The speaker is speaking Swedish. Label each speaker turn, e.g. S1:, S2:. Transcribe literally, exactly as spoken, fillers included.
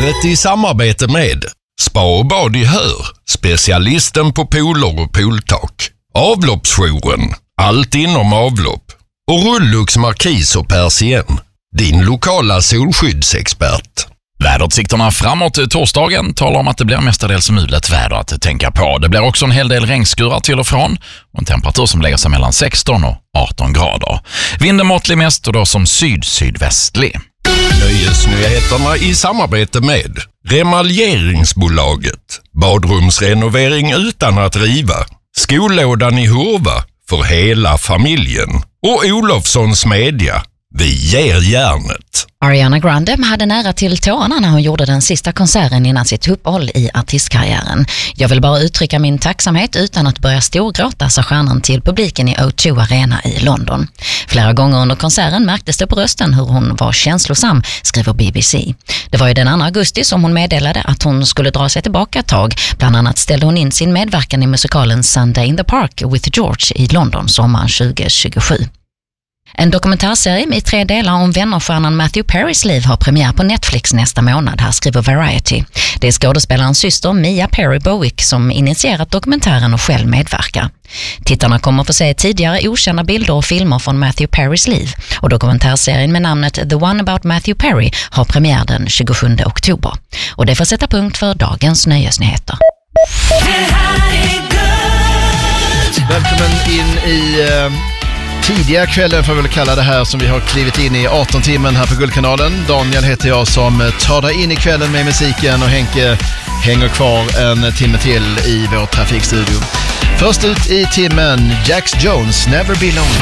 S1: Vädret i samarbete med Spa och bad i Hör, specialisten på pooler och pooltak. Avloppsjouren, allt inom avlopp. Och Rullux Markis och Persien, din lokala solskyddsexpert.
S2: Väderutsikterna framåt torsdagen talar om att det blir mestadels mulet väder att tänka på. Det blir också en hel del regnskurar till och från och en temperatur som lägger sig mellan sexton och arton grader. Vinden måttlig mest och då som syd-sydvästlig.
S1: Nöjesnyheterna i samarbete med Remaljeringsbolaget. Badrumsrenovering utan att riva. Skollådan i Hurva för hela familjen. Och Olofssons Media. Vi ger järnet.
S3: Ariana Grande hade nära till tårarna när hon gjorde den sista konserten innan sitt uppehåll i artistkarriären. Jag vill bara uttrycka min tacksamhet utan att börja storgråta, sa stjärnan till publiken i O två Arena i London. Flera gånger under konserten märktes det på rösten hur hon var känslosam, skriver B B C. Det var ju den andra augusti som hon meddelade att hon skulle dra sig tillbaka ett tag. Bland annat ställde hon in sin medverkan i musikalen Sunday in the Park with George i London sommaren tjugo tjugosju. En dokumentärserie med tre delar om vännerstjärnan Matthew Perrys liv har premiär på Netflix nästa månad, här skriver Variety. Det är skådespelarens syster Mia Perry Bowick som initierat dokumentären och själv medverkar. Tittarna kommer få se tidigare okända bilder och filmer från Matthew Perrys liv, och dokumentärserien med namnet The One About Matthew Perry har premiär den tjugosjunde oktober. Och det får sätta punkt för dagens nöjesnyheter.
S4: Välkommen in i... Uh... tidiga kvällen får vi väl kalla det här som vi har klivit in i arton timmen här på Guldkanalen. Daniel heter jag som tar dig in i kvällen med musiken och Henke hänger kvar en timme till i vår trafikstudio. Först ut i timmen, Jax Jones, Never Be Lonely.